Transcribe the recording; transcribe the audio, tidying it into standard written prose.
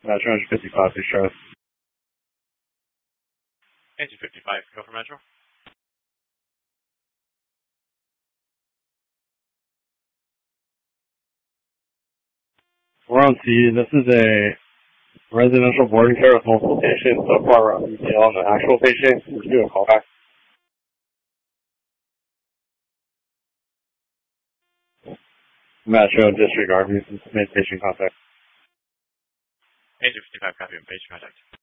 Metro 55, please show us. Engine 55, go for Metro. We're on C. This is a residential boarding care with multiple patients. So far, we're on detail on the actual patient. We're doing a callback. Metro, disregard. We made patient contact. Engine 55, copy, patient contact.